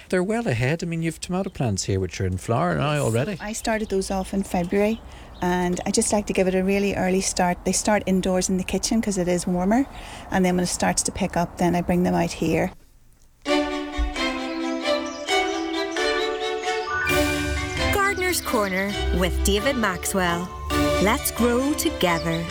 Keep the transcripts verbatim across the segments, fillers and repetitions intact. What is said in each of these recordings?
they're well ahead. I mean, you've tomato plants here which are in flower now already. I started those off in February, and I just like to give it a really early start. They start indoors in the kitchen because it is warmer, and then when it starts to pick up, then I bring them out here. Gardener's Corner with David Maxwell. Let's grow together.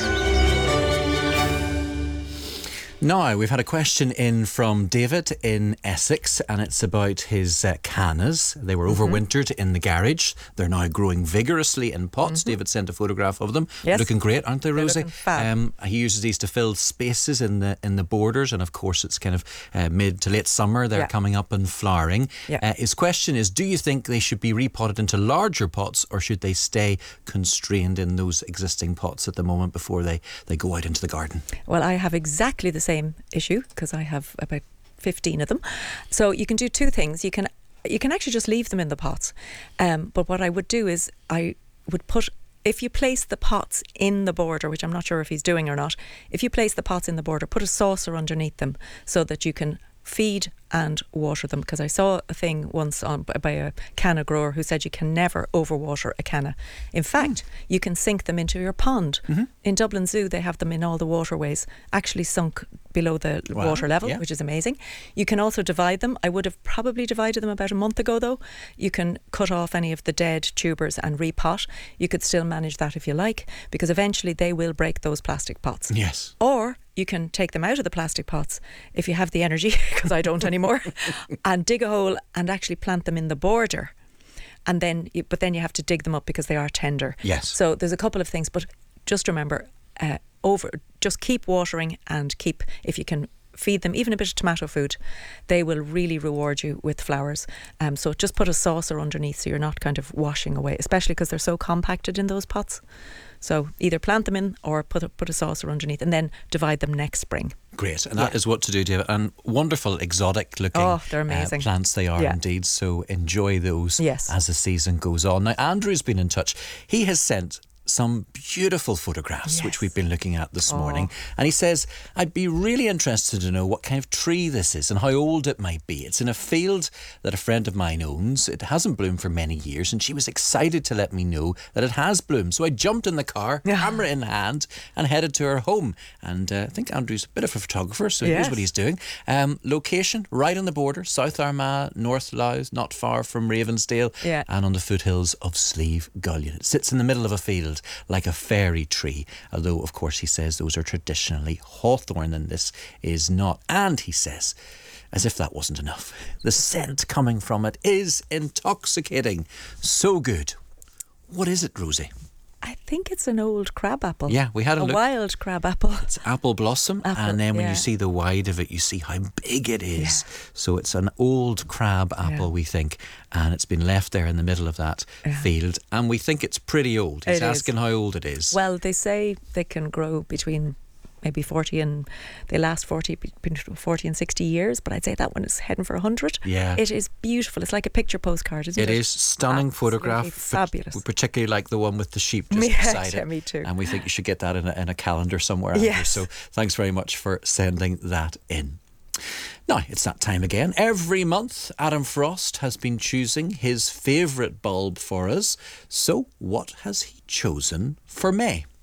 Now, we've had a question in from David in Essex, and it's about his uh, cannas. They were Mm-hmm. overwintered in the garage. They're now growing vigorously in pots. Mm-hmm. David sent a photograph of them. Yes. Looking great, aren't they, They're Rosie? looking fab. Um, he uses these to fill spaces in the in the borders, and of course it's kind of uh, mid to late summer. They're Yeah. coming up and flowering. Yeah. Uh, his question is, do you think they should be repotted into larger pots, or should they stay constrained in those existing pots at the moment before they, they go out into the garden? Well, I have exactly the same issue because I have about fifteen of them. So you can do two things. You can you can actually just leave them in the pots. Um, but what I would do is I would put, if you place the pots in the border, which I'm not sure if he's doing or not, if you place the pots in the border, put a saucer underneath them so that you can feed and water them, because I saw a thing once on by a canna grower who said you can never overwater a canna. In fact, mm. you can sink them into your pond. Mm-hmm. In Dublin Zoo, they have them in all the waterways, actually sunk below the wow. water level, yeah. which is amazing. You can also divide them. I would have probably divided them about a month ago, though. You can cut off any of the dead tubers and repot. You could still manage that if you like, because eventually they will break those plastic pots. Yes. Or you can take them out of the plastic pots if you have the energy, because I don't anymore, and dig a hole and actually plant them in the border. And then, you, but then you have to dig them up because they are tender. Yes. So there's a couple of things, but just remember, uh, over, just keep watering and keep, if you can feed them even a bit of tomato food, they will really reward you with flowers. Um, so just put a saucer underneath so you're not kind of washing away, especially because they're so compacted in those pots. So either plant them in or put a, put a saucer underneath and then divide them next spring. Great, and that yeah. is what to do, David. And wonderful, exotic looking oh, they're amazing. Uh, plants they are yeah. indeed. So enjoy those yes. as the season goes on. Now, Andrew's been in touch. He has sent some beautiful photographs yes. which we've been looking at this oh. morning, and he says, I'd be really interested to know what kind of tree this is and how old it might be. It's in a field that a friend of mine owns. It hasn't bloomed for many years, and she was excited to let me know that it has bloomed. So I jumped in the car, yeah. camera in hand, and headed to her home. And uh, I think Andrew's a bit of a photographer, so he yes. knows what he's doing. Um, location, right on the border, South Armagh, North Louth, not far from Ravensdale, yeah. and on the foothills of Slieve Gullion. It sits in the middle of a field like a fairy tree, although of course he says those are traditionally hawthorn and this is not. And he says, as if that wasn't enough, the scent coming from it is intoxicating. So good. What is it, Rosie? I think it's an old crab apple. Yeah, we had a, a look. wild crab apple. It's apple blossom, apple, and then when yeah. you see the wide of it, you see how big it is. Yeah. So it's an old crab apple, yeah. we think, and it's been left there in the middle of that yeah. field, and we think it's pretty old. He's it asking is. how old it is. Well, they say they can grow between maybe forty and they last forty, between forty and sixty years, but I'd say that one is heading for one hundred. Yeah. It is beautiful. It's like a picture postcard, isn't it? It is. Stunning Absolutely photograph. fabulous. We particularly like the one with the sheep just yeah, beside yeah, it. me too. And we think you should get that in a, in a calendar somewhere. Yes. So thanks very much for sending that in. Now, it's that time again. Every month, Adam Frost has been choosing his favourite bulb for us. So what has he chosen for May?